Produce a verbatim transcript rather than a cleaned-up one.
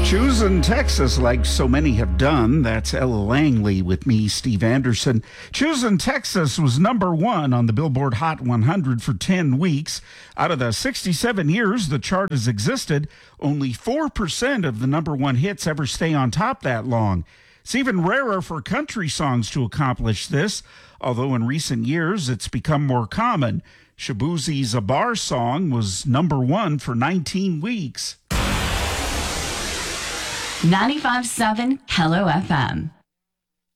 Choosing Texas like so many have done. That's Ella Langley with me, Steve Anderson. Choosing Texas was number one on the Billboard Hot one hundred for ten weeks. Out of the sixty-seven years the chart has existed, only four percent of the number one hits ever stay on top that long. It's even rarer for country songs to accomplish this, although in recent years it's become more common. Shaboozey's A Bar Song was number one for nineteen weeks. ninety-five point seven Hello F M.